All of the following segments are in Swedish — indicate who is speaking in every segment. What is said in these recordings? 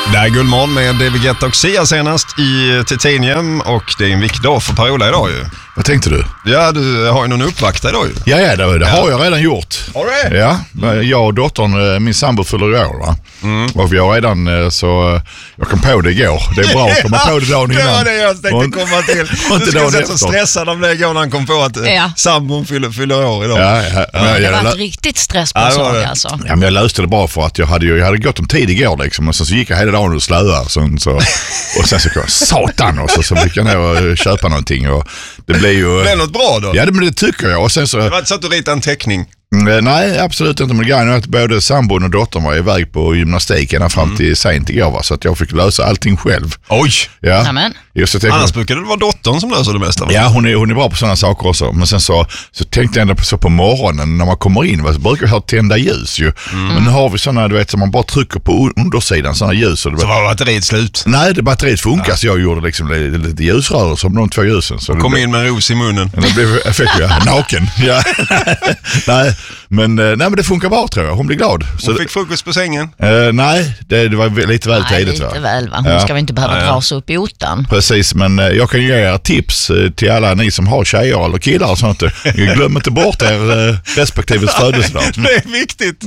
Speaker 1: Det är Guldmorgon med David Guetta och Sia senast i Titanium. Och det är en viktig dag för Per-Ola idag ju.
Speaker 2: Vad tänkte du?
Speaker 1: Ja, du har ju någon uppvaktare idag ju.
Speaker 2: Ja, det har jag redan gjort.
Speaker 1: Har du det?
Speaker 2: Ja, jag och dottern, min sambo fyller år, va? Och vi har redan så... Jag kom på det igår. Det är bra att komma på det dagen innan.
Speaker 1: Det var det jag tänkte komma till. Du ska se så stressad om det igår när han kom på att sambon fyller år idag.
Speaker 3: Det var ett riktigt stress på sak alltså.
Speaker 2: Ja, men jag löste det bara för att jag hade gått om tid igår liksom. Och så gick jag hela dagen och slöade. Och sen så kom jag, satan, och så fick jag ner och köpa någonting. Och det blev ju...
Speaker 1: Blev något bra då?
Speaker 2: Ja, det tycker jag. Och sen så...
Speaker 1: Det var inte så att du ritade en teckning?
Speaker 2: Nej, absolut inte. Men grejen är att både sambon och dottern var iväg på gymnastik ända fram till sent igår, va? Så att jag fick lösa allting själv.
Speaker 1: Oj!
Speaker 2: Ja.
Speaker 1: Annars brukar det vara dottern som löser det mesta, va?
Speaker 2: Ja, hon är bra på sådana saker också. Men sen så tänkte jag ändå på morgonen när man kommer in, så brukar jag ha tända ljus ju. Men nu har vi sådana, du vet, som man bara trycker på undersidan, sådana ljus. Så
Speaker 1: var batteriet slut?
Speaker 2: Nej, batteriet funkar, så jag gjorde liksom lite ljusrör som de 2 ljusen. Så
Speaker 1: kom in med en ros i munnen.
Speaker 2: Det blev naken. Ja. Nej, men det funkar bra, tror jag. Hon blir glad.
Speaker 1: Hon fick frukost på sängen?
Speaker 2: Nej, det var lite väl tidigt.
Speaker 3: Lite väl, va? Hon ska vi inte behöva dra sig upp i otan.
Speaker 2: Precis, men jag kan ge er tips till alla ni som har tjejer eller killar och sånt. Glöm inte bort er respektive födelsedag.
Speaker 1: Det är viktigt.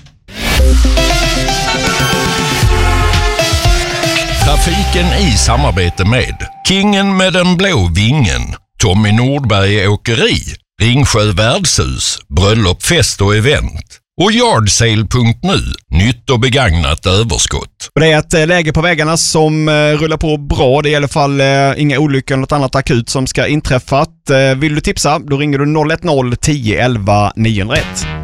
Speaker 4: Trafiken i samarbete med Kingen med den blå vingen, Tommy Nordberg Åkeri, Ringsjö Värdshus, bröllop, fest och event och Yardsale.nu, nytt och begagnat överskott.
Speaker 5: Det är ett läge på vägarna som rullar på bra. Det är i alla fall inga olyckor eller något annat akut som ska inträffat. Vill du tipsa, då ringer du 010 11 901.